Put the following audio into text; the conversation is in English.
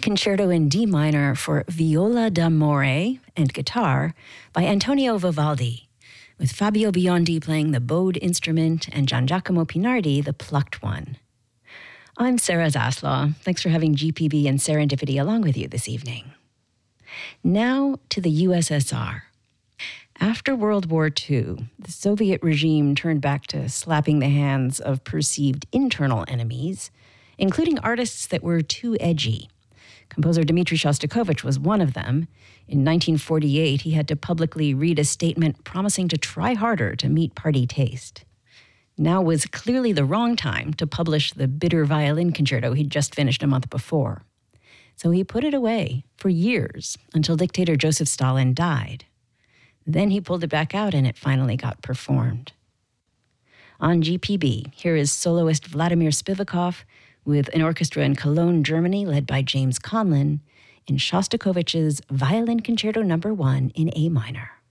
Concerto in D minor for viola d'amore and guitar by Antonio Vivaldi, with Fabio Biondi playing the bowed instrument and Gian Giacomo Pinardi the plucked one. I'm Sarah Zaslaw. Thanks for having GPB and Serendipity along with you this evening. Now to the USSR. After World War II, the Soviet regime turned back to slapping the hands of perceived internal enemies, including artists that were too edgy. Composer Dmitri Shostakovich was one of them. In 1948, he had to publicly read a statement promising to try harder to meet party taste. Now was clearly the wrong time to publish the bitter violin concerto he'd just finished a month before. So he put it away for years until dictator Joseph Stalin died. Then he pulled it back out and it finally got performed. On GPB, here is soloist Vladimir Spivakov with an orchestra in Cologne, Germany, led by James Conlon, in Shostakovich's Violin Concerto No. 1 in A minor.